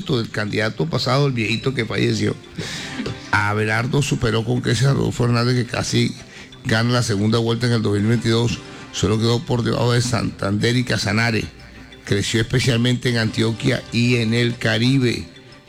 éxito del candidato pasado, el viejito que falleció, Abelardo superó con creces a Rodolfo Hernández, que casi gana la segunda vuelta en el 2022, solo quedó por debajo de Santander y Casanare. Creció especialmente en Antioquia y en el Caribe.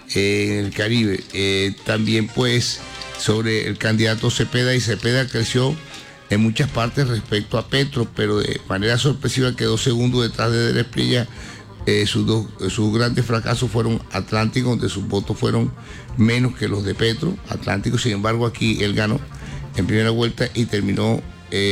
También pues sobre el candidato Cepeda, y Cepeda creció en muchas partes respecto a Petro, pero de manera sorpresiva quedó segundo detrás de Del Espriella. Sus grandes fracasos fueron Atlántico, donde sus votos fueron menos que los de Petro. Atlántico, sin embargo, aquí él ganó en primera vuelta y terminó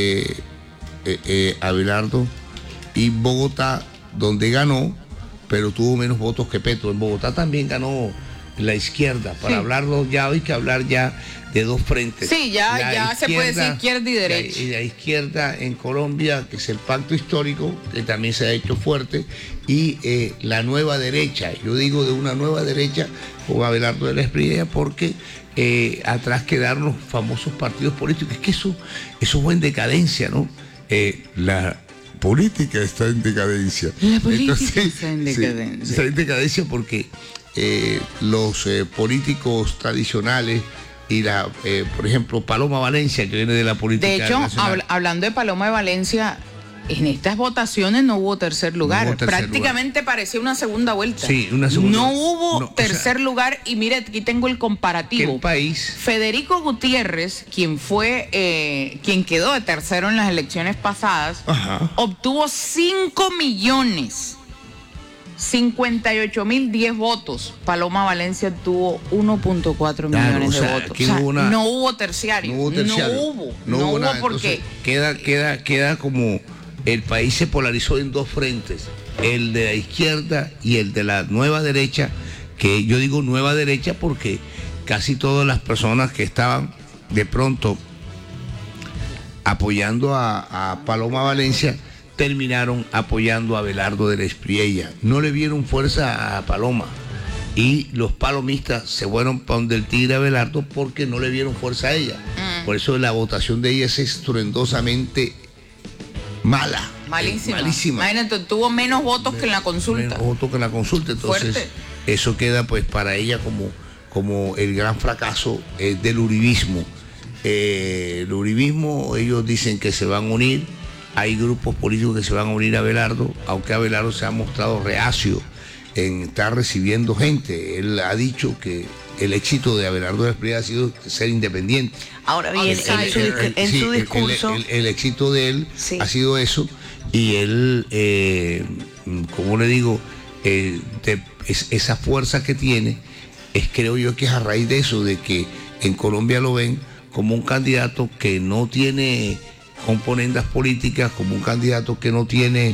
Abelardo. Y Bogotá, donde ganó, pero tuvo menos votos que Petro. En Bogotá también ganó la izquierda. Para hablarlo ya hay que hablar ya de dos frentes. Sí, ya se puede decir izquierda y derecha. La izquierda en Colombia, que es el pacto histórico, que también se ha hecho fuerte, y la nueva derecha. Yo digo de una nueva derecha con Abelardo Del Espriella, porque atrás quedaron los famosos partidos políticos. Es que eso fue en decadencia, ¿no? La política está en decadencia. La política está en decadencia. Sí, está en decadencia porque los políticos tradicionales y por ejemplo, Paloma Valencia, que viene de la política. De hecho, nacional. hablando de Paloma de Valencia, en estas votaciones no hubo tercer lugar. Prácticamente parecía una segunda vuelta. Sí, una segunda. No hubo tercer lugar. Y mire, aquí tengo el comparativo. ¿Qué país? Federico Gutiérrez, quien quedó de tercero en las elecciones pasadas, obtuvo 5.058.010 votos. Paloma Valencia tuvo 1.4 millones de votos. O sea, no hubo terciario. No hubo porque queda como el país se polarizó en dos frentes, el de la izquierda y el de la nueva derecha, que yo digo nueva derecha porque casi todas las personas que estaban de pronto apoyando a Paloma Valencia terminaron apoyando a Abelardo Del Espriella. No le vieron fuerza a Paloma, y los palomistas se fueron para donde el tigre Abelardo porque no le vieron fuerza a ella. Por eso la votación de ella es estruendosamente malísima. Imagínate, tuvo menos votos que en la consulta. Menos votos que en la consulta. Entonces, fuerte. Eso queda pues para ella como el gran fracaso del uribismo. El uribismo, ellos dicen que se van a unir. Hay grupos políticos que se van a unir a Abelardo, aunque Abelardo se ha mostrado reacio en estar recibiendo gente. Él ha dicho que el éxito de Abelardo Del Espriella ha sido ser independiente. Ahora bien, en su discurso... El éxito de él ha sido eso, y él, como le digo, esa fuerza que tiene, creo yo que es a raíz de eso, de que en Colombia lo ven como un candidato que no tiene componendas políticas, como un candidato que no tiene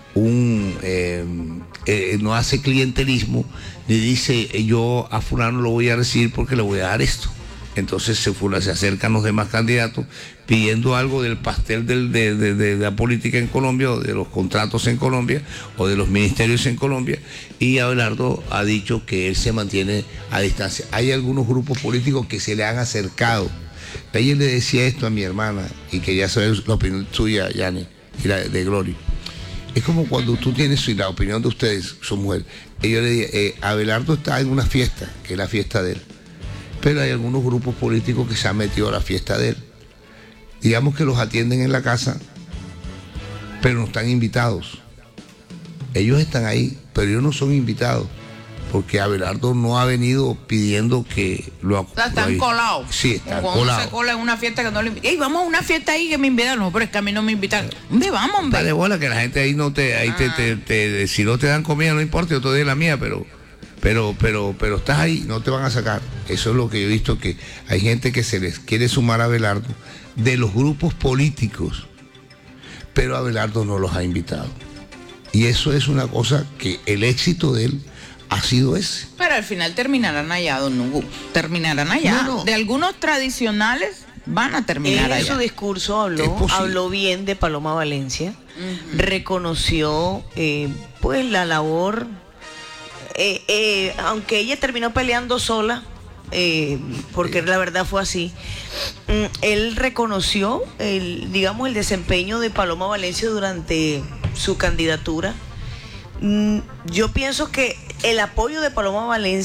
no hace clientelismo, ni dice yo a fulano lo voy a recibir porque le voy a dar esto. Entonces se acercan los demás candidatos pidiendo algo del pastel de la política en Colombia, o de los contratos en Colombia, o de los ministerios en Colombia, y Abelardo ha dicho que él se mantiene a distancia. Hay algunos grupos políticos que se le han acercado. Ayer le decía esto a mi hermana, y quería saber la opinión suya, Yani, y la de Gloria. Es como cuando tú tienes la opinión de ustedes, su mujer. Y yo le dije, Abelardo está en una fiesta, que es la fiesta de él. Pero hay algunos grupos políticos que se han metido a la fiesta de él. Digamos que los atienden en la casa, pero no están invitados. Ellos están ahí, pero ellos no son invitados, porque Abelardo no ha venido pidiendo que lo acompañe. Están colados. Sí, están colados. Cuando se cola en una fiesta que no le invitan. Vamos a una fiesta ahí que me invitaron. No, pero es que a mí no me invitaron. ¿Dónde vamos, hombre? Dale bola, que la gente ahí no te... si no te dan comida, no importa, yo te doy la mía, pero estás ahí, no te van a sacar. Eso es lo que yo he visto, que hay gente que se les quiere sumar a Abelardo de los grupos políticos, pero Abelardo no los ha invitado. Y eso es una cosa que el éxito de él ha sido ese. Pero al final terminarán allá, don Hugo. Terminarán allá. No. De algunos tradicionales van a terminar allá. En su discurso habló bien de Paloma Valencia. Reconoció pues la labor, aunque ella terminó peleando sola, porque la verdad fue así. Él reconoció el desempeño de Paloma Valencia durante su candidatura. Yo pienso que el apoyo de Paloma Valencia